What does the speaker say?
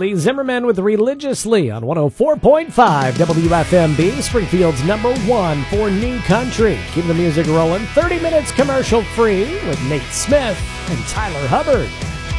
Lee Zimmerman with Religiously on 104.5 WFMB, Springfield's #1 for new country. Keep the music rolling. 30 minutes commercial free with Nate Smith and Tyler Hubbard.